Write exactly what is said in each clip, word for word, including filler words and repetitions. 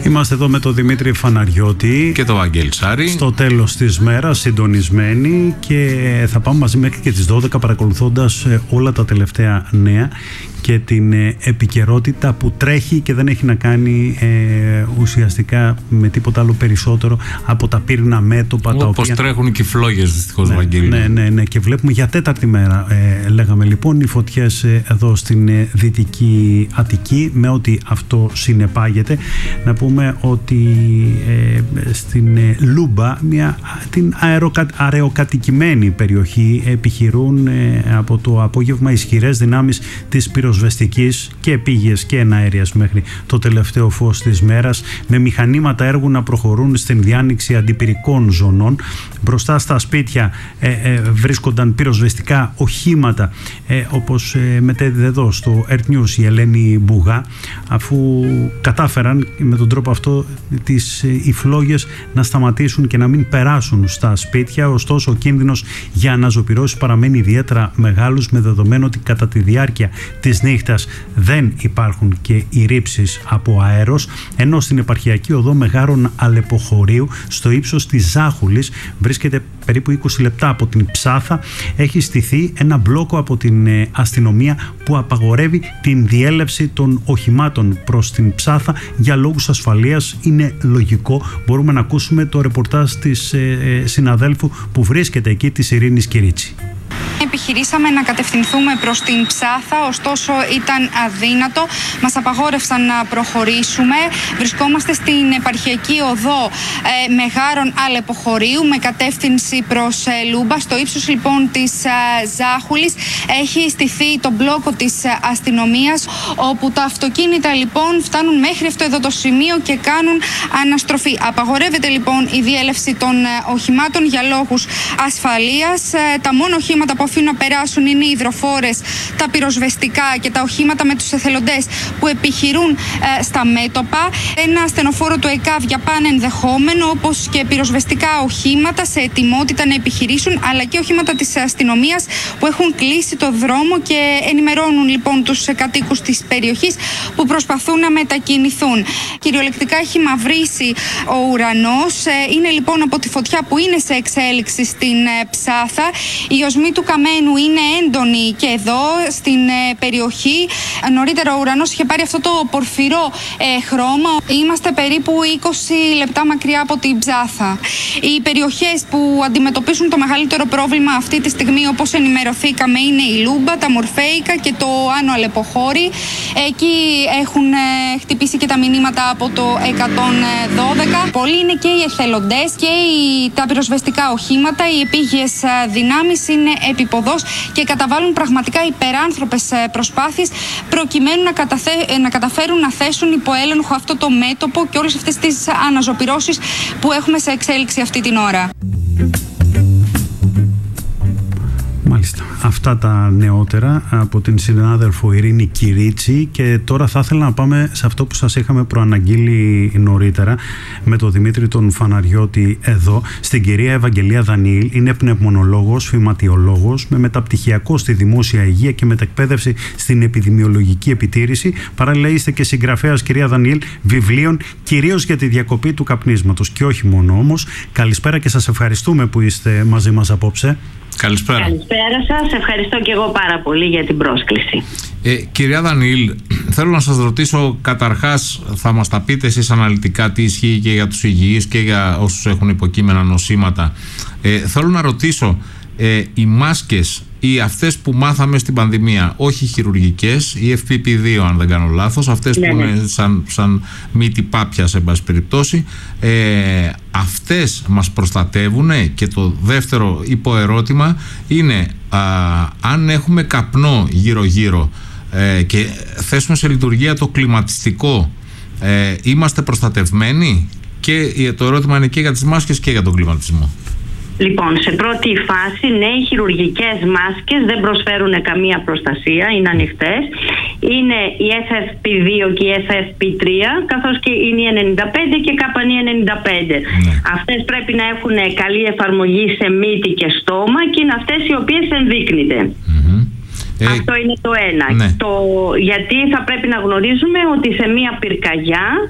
Είμαστε εδώ με τον Δημήτρη Φαναριώτη και τον Βαγγέλη Σάρη. Στο τέλος της μέρας, συντονισμένοι, και θα πάμε μαζί μέχρι και τις δώδεκα παρακολουθώντας όλα τα τελευταία νέα και την επικαιρότητα που τρέχει και δεν έχει να κάνει ε, ουσιαστικά με τίποτα άλλο περισσότερο από τα πύρνα μέτωπα. Όπως τα οποία... τρέχουν και οι φλόγες, δυστυχώς, ναι, Βαγγέλη. Ναι, ναι, ναι, και βλέπουμε για τέταρτη μέρα, ε, λέγαμε λοιπόν, οι φωτιές ε, εδώ στην ε, Δυτική Αττική, με ό,τι αυτό συνεπάγεται. Να πούμε ότι ε, στην ε, Λούμπα, μια, την αεροκα, αεροκατοικημένη περιοχή, επιχειρούν ε, από το απόγευμα ισχυρές δυνάμεις της πυροσβεστικής και επίγειες και εναέριας μέχρι το τελευταίο φως της μέρας, με μηχανήματα έργου να προχωρούν στην διάνοιξη αντιπυρικών ζωνών. Μπροστά στα σπίτια ε, ε, βρίσκονταν πυροσβεστικά οχήματα, ε, όπως ε, μετέδιδε εδώ στο Earth News η Ελένη Μπουγά, αφού κατάφεραν με τον τρόπο αυτό τις, ε, οι φλόγες να σταματήσουν και να μην περάσουν στα σπίτια. Ωστόσο, ο κίνδυνος για αναζωπυρώσεις παραμένει ιδιαίτερα μεγάλος, με δεδομένο ότι κατά τη διάρκεια της νύχτας δεν υπάρχουν και οι ρήψεις από αέρος, ενώ στην επαρχιακή οδό Μεγάρων Αλεποχωρίου, στο ύψος της Ζάχουλης, βρίσκεται περίπου είκοσι λεπτά από την Ψάθα, έχει στηθεί ένα μπλόκο από την ε, αστυνομία που απαγορεύει την διέλευση των οχημάτων προς την Ψάθα για λόγους ασφαλείας. Είναι λογικό. Μπορούμε να ακούσουμε το ρεπορτάζ της ε, ε, συναδέλφου που βρίσκεται εκεί, της Ειρήνης Κυρίτσι. Επιχειρήσαμε να κατευθυνθούμε προς την Ψάθα, ωστόσο ήταν αδύνατο. Μας απαγόρευσαν να προχωρήσουμε. Βρισκόμαστε στην επαρχιακή οδό ε, Μεγάρων Αλεποχωρίου με κατεύθυνση προς ε, Λούμπα. Στο ύψος λοιπόν της ε, Ζάχουλης έχει στηθεί το μπλόκο της ε, αστυνομίας, όπου τα αυτοκίνητα λοιπόν φτάνουν μέχρι αυτό εδώ το σημείο και κάνουν αναστροφή. Απαγορεύεται λοιπόν η διέλευση των ε, οχημάτων για λόγους ασφαλείας. Ε, τα μόνο οχήματα που αφήνουν να περάσουν είναι οι υδροφόρες, τα πυροσβεστικά και τα οχήματα με τους εθελοντές που επιχειρούν ε, στα μέτωπα. Ένα στενοφόρο του ΕΚΑΒ για πάνε ενδεχόμενο, όπως και πυροσβεστικά οχήματα σε ετοιμότητα να επιχειρήσουν, αλλά και οχήματα της αστυνομίας που έχουν κλείσει το δρόμο και ενημερώνουν λοιπόν τους κατοίκους της περιοχής που προσπαθούν να μετακινηθούν. Κυριολεκτικά έχει μαυρίσει ο ουρανός. Ε, είναι λοιπόν από τη φωτιά που είναι σε εξέλιξη στην ε, Ψάθα. Οι οσμοί του καμένου είναι έντονοι και εδώ στην ε, περιοχή. Νωρίτερα ο ουρανός είχε πάρει αυτό το πορφυρό ε, χρώμα. Είμαστε περίπου είκοσι λεπτά μακριά από την Ψάθα. Οι περιοχές που αντιμετωπίσουν το μεγαλύτερο πρόβλημα αυτή τη στιγμή, όπως ενημερωθήκαμε, είναι η Λούμπα, τα Μορφέικα και το Άνω Αλεποχώρι. Εκεί έχουν ε, χτυπήσει και τα μηνύματα από το εκατόν δώδεκα. Πολλοί είναι και οι εθελοντές και οι, τα πυροσβεστικά οχήματα. Οι επίγειες ε, δυνάμεις είναι επιποδός και καταβάλουν πραγματικά υπεράνθρωπες προσπάθειες προκειμένου να, καταθέ, να καταφέρουν να θέσουν υπό έλεγχο αυτό το μέτωπο και όλες αυτές τις αναζωπυρώσεις που έχουμε σε εξέλιξη αυτή την ώρα. Μάλιστα. Αυτά τα νεότερα από την συνάδελφο Ειρήνη Κυρίτσι, και τώρα θα ήθελα να πάμε σε αυτό που σας είχαμε προαναγγείλει νωρίτερα με τον Δημήτρη τον Φαναριώτη εδώ, στην κυρία Ευαγγελία Δανιήλ. Είναι πνευμονολόγος, φυματιολόγος με μεταπτυχιακό στη δημόσια υγεία και μετεκπαίδευση στην επιδημιολογική επιτήρηση. Παράλληλα είστε και συγγραφέας, κυρία Δανιήλ, βιβλίων κυρίως για τη διακοπή του καπνίσματος και όχι μόνο όμως. Καλησπέρα και σας ευχαριστούμε που είστε μαζί μας απόψε. Καλησπέρα. Καλησπέρα σας. Ευχαριστώ και εγώ πάρα πολύ για την πρόσκληση. Ε, κυρία Δανιήλ, θέλω να σας ρωτήσω, καταρχάς θα μας τα πείτε εσείς αναλυτικά τι ισχύει και για τους υγιείς και για όσους έχουν υποκείμενα νοσήματα. Ε, θέλω να ρωτήσω, ε, οι μάσκες ή αυτές που μάθαμε στην πανδημία, όχι χειρουργικές, οι εφ πι πι δύο αν δεν κάνω λάθος, αυτές ναι, που είναι σαν, σαν μύτη πάπια σε πάση περιπτώσει, ε, αυτές μας προστατεύουν? Και το δεύτερο υποερώτημα είναι α, αν έχουμε καπνό γύρω γύρω ε, και θέσουμε σε λειτουργία το κλιματιστικό, ε, είμαστε προστατευμένοι? Και το ερώτημα είναι και για τις μάσκες και για τον κλιματισμό. Λοιπόν, σε πρώτη φάση, ναι, οι χειρουργικές μάσκες δεν προσφέρουν καμία προστασία, είναι ανοιχτές. Είναι η εφ εφ πι δύο και η εφ εφ πι τρία, καθώς και είναι η ενενήντα πέντε και καπανή ενενήντα πέντε. Ναι. Αυτές πρέπει να έχουν καλή εφαρμογή σε μύτη και στόμα και είναι αυτές οι οποίες ενδείκνυται. Mm-hmm. Αυτό ε, είναι το ένα. Ναι. Το, γιατί θα πρέπει να γνωρίζουμε ότι σε μία πυρκαγιά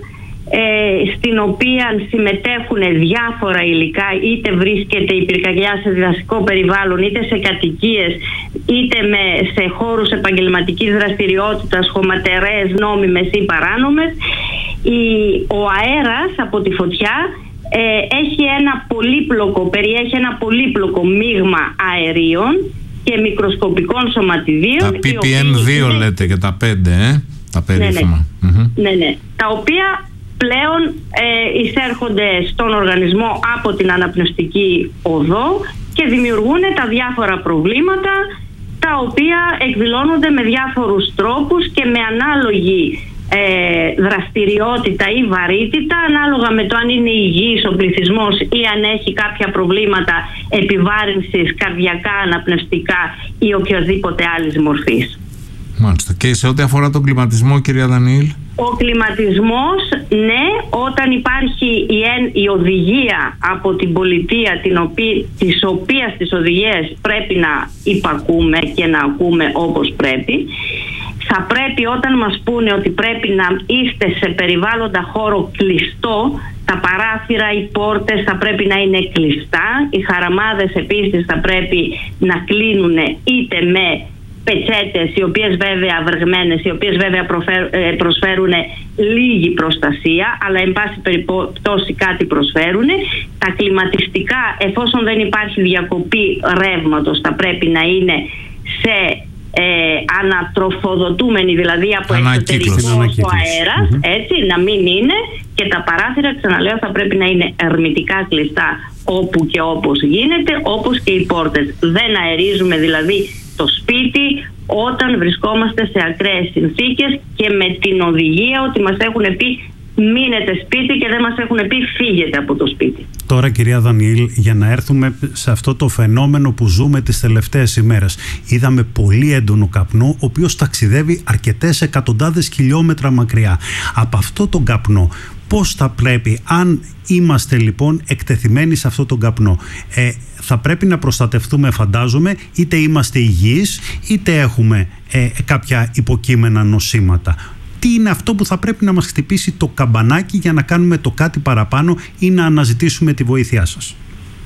ε, στην οποία συμμετέχουν διάφορα υλικά, είτε βρίσκεται η πυρκαγιά σε διδαστικό περιβάλλον, είτε σε κατοικίες, είτε με, σε χώρους επαγγελματικής δραστηριότητας, χωματερές, νόμιμες ή παράνομες. Η, ο αέρας από τη φωτιά ε, έχει ένα πολύπλοκο, περιέχει ένα πολύπλοκο μείγμα αερίων και μικροσκοπικών σωματιδίων. Τα πι πι εμ δύο είναι... λέτε και τα πέντε, ε? Τα περίφημα. Ναι, ναι. Mm-hmm. ναι, ναι. Τα οποία πλέον ε, εισέρχονται στον οργανισμό από την αναπνευστική οδό και δημιουργούν τα διάφορα προβλήματα, τα οποία εκδηλώνονται με διάφορους τρόπους και με ανάλογη ε, δραστηριότητα ή βαρύτητα, ανάλογα με το αν είναι υγιής ο πληθυσμός ή αν έχει κάποια προβλήματα επιβάρυνσης καρδιακά, αναπνευστικά ή οποιοδήποτε άλλης μορφής. Μάλιστα. Και σε ό,τι αφορά τον κλιματισμό, κυρία Δανιήλ? Ο κλιματισμός, ναι, όταν υπάρχει η, εν, η οδηγία από την πολιτεία, την οποία, της οποίας τις οδηγίες πρέπει να υπακούμε και να ακούμε όπως πρέπει, θα πρέπει όταν μας πούνε ότι πρέπει να είστε σε περιβάλλοντα χώρο κλειστό, τα παράθυρα, οι πόρτες θα πρέπει να είναι κλειστά, οι χαραμάδες επίσης θα πρέπει να κλείνουν είτε με πετσέτες, οι οποίες βέβαια βρεγμένες, οι οποίες βέβαια προσφέρουν λίγη προστασία, αλλά εν πάση περιπτώσει κάτι προσφέρουν. Τα κλιματιστικά, εφόσον δεν υπάρχει διακοπή ρεύματος, θα πρέπει να είναι σε ε, ανατροφοδοτούμενη, δηλαδή από εξωτερικό αέρα, mm-hmm. έτσι, να μην είναι, και τα παράθυρα, ξαναλέω, θα πρέπει να είναι ερμητικά κλειστά όπου και όπως γίνεται, όπως και οι πόρτες. Δεν αερίζουμε δηλαδή το σπίτι όταν βρισκόμαστε σε ακραίες συνθήκες και με την οδηγία ότι μας έχουν πει μείνετε σπίτι και δεν μας έχουν πει φύγετε από το σπίτι. Τώρα, κυρία Δανιήλ, για να έρθουμε σε αυτό το φαινόμενο που ζούμε τις τελευταίες ημέρες, είδαμε πολύ έντονο καπνό, ο οποίος ταξιδεύει αρκετές εκατοντάδες χιλιόμετρα μακριά. Από αυτό τον καπνό, πώς θα πρέπει, αν είμαστε λοιπόν εκτεθειμένοι σε αυτό τον καπνό, ε, θα πρέπει να προστατευτούμε, φαντάζομαι, είτε είμαστε υγιείς είτε έχουμε ε, κάποια υποκείμενα νοσήματα. Τι είναι αυτό που θα πρέπει να μας χτυπήσει το καμπανάκι για να κάνουμε το κάτι παραπάνω ή να αναζητήσουμε τη βοήθειά σας?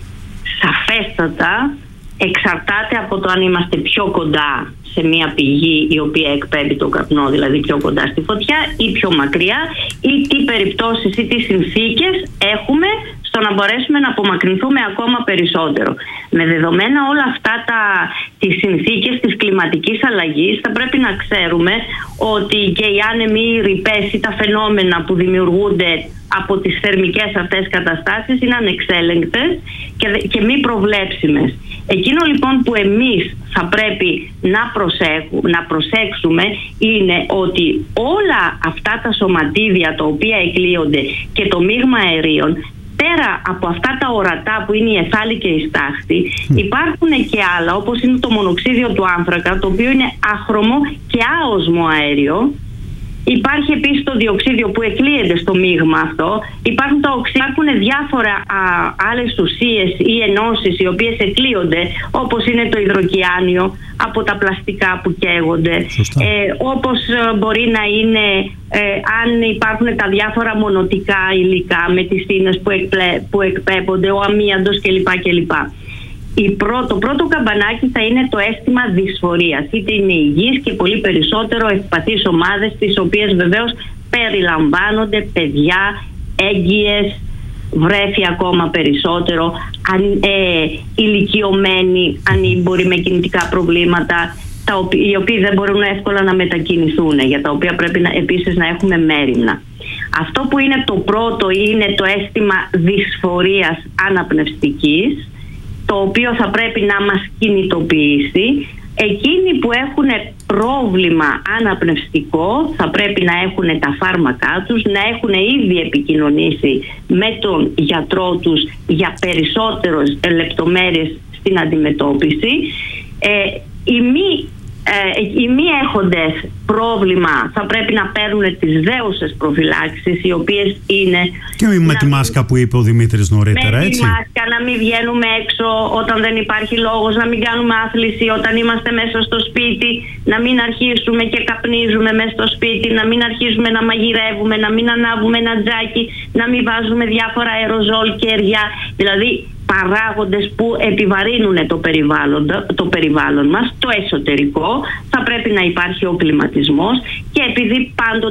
Σαφέστατα εξαρτάται από το αν είμαστε πιο κοντά σε μια πηγή η οποία εκπέμπει το καπνό, δηλαδή πιο κοντά στη φωτιά ή πιο μακριά, ή τι περιπτώσεις ή τι συνθήκες έχουμε στο να μπορέσουμε να απομακρυνθούμε ακόμα περισσότερο. Με δεδομένα όλα αυτά τα, τις συνθήκες της κλιματικής αλλαγής, θα πρέπει να ξέρουμε ότι και οι άνεμοι, οι ρηπές ή τα φαινόμενα που δημιουργούνται από τις θερμικές αυτές καταστάσεις είναι ανεξέλεγκτες και, και μη προβλέψιμες. Εκείνο λοιπόν που εμείς θα πρέπει να, προσέχου, να προσέξουμε είναι ότι όλα αυτά τα σωματίδια τα οποία εκλείονται και το μείγμα αερίων, πέρα από αυτά τα ορατά που είναι η αιθάλη και η στάχτη, υπάρχουν και άλλα, όπως είναι το μονοξίδιο του άνθρακα, το οποίο είναι άχρωμο και άοσμο αέριο. Υπάρχει επίσης το διοξίδιο που εκλείεται στο μείγμα αυτό. Υπάρχουν, τα οξύ, υπάρχουν διάφορα α, άλλες ουσίες ή ενώσεις οι οποίες εκλείονται, όπως είναι το υδροκιάνιο από τα πλαστικά που καίγονται, ε, όπως μπορεί να είναι ε, αν υπάρχουν τα διάφορα μονοτικά υλικά με τις ίνες που, εκπλέ, που εκπέμπονται, ο αμίαντος κλπ. κλπ. Η πρώτο, το πρώτο καμπανάκι θα είναι το αίσθημα δυσφορίας, είτε είναι υγιείς και πολύ περισσότερο ευπαθείς ομάδες, τις οποίες βεβαίως περιλαμβάνονται παιδιά, έγκυες, βρέφη ακόμα περισσότερο, αν, ε, ηλικιωμένοι, ανήμποροι με κινητικά προβλήματα, τα οποία, οι οποίοι δεν μπορούν εύκολα να μετακινηθούν, για τα οποία πρέπει να, επίσης να έχουμε μέριμνα. Αυτό που είναι το πρώτο είναι το αίσθημα δυσφορίας αναπνευστικής, το οποίο θα πρέπει να μας κινητοποιήσει. Εκείνοι που έχουν πρόβλημα αναπνευστικό θα πρέπει να έχουν τα φάρμακά τους, να έχουν ήδη επικοινωνήσει με τον γιατρό τους για περισσότερες λεπτομέρειες στην αντιμετώπιση. Ε, οι μη Ε, οι μη έχοντες πρόβλημα θα πρέπει να παίρνουν τις δέουσες προφυλάξεις, οι οποίες είναι... Και με τη μάσκα που είπε ο Δημήτρης νωρίτερα, έτσι. Με τη μάσκα, να μην βγαίνουμε έξω όταν δεν υπάρχει λόγος, να μην κάνουμε άθληση όταν είμαστε μέσα στο σπίτι, να μην αρχίσουμε και καπνίζουμε μέσα στο σπίτι, να μην αρχίσουμε να μαγειρεύουμε, να μην ανάβουμε ένα τζάκι, να μην βάζουμε διάφορα αεροζόλ και αεριά. Δηλαδή παράγοντες που επιβαρύνουν το περιβάλλον, το περιβάλλον μας, το εσωτερικό. Θα πρέπει να υπάρχει ο κλιματισμός, και επειδή πάντοτε